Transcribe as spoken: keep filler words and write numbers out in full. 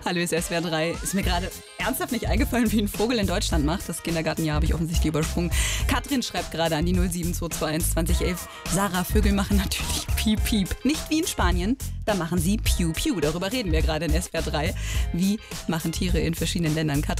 Hallo, ist S W R drei. Ist mir gerade ernsthaft nicht eingefallen, wie ein Vogel in Deutschland macht. Das Kindergartenjahr habe ich offensichtlich übersprungen. Katrin schreibt gerade an die null sieben zwei zwei eins zwanzig elf. Sarah, Vögel machen natürlich Piep, Piep. Nicht wie in Spanien, da machen sie Piu, Piu. Darüber reden wir gerade in S W R drei. Wie machen Tiere in verschiedenen Ländern? Katrin